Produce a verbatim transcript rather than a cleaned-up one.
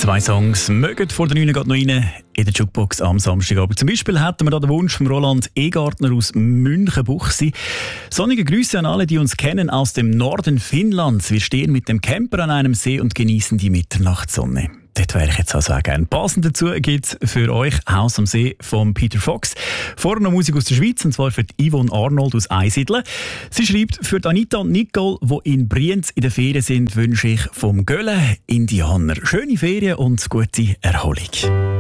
Zwei Songs mögen vor der neun geht noch rein in der Jukebox am Samstagabend. Zum Beispiel hätten wir da den Wunsch von Roland Egartner aus Münchenbuchsee. Sonnige Grüße an alle, die uns kennen aus dem Norden Finnlands. Wir stehen mit dem Camper an einem See und genießen die Mitternachtssonne. Dort wäre ich jetzt also auch gerne. Passend dazu gibt es für euch Haus am See von Peter Fox. Vorher noch Musik aus der Schweiz, und zwar für die Yvonne Arnold aus Einsiedeln. Sie schreibt, für Anita und Nicole, die in Brienz in der Ferien sind, wünsche ich vom Gölle Indianer schöne Ferien und gute Erholung.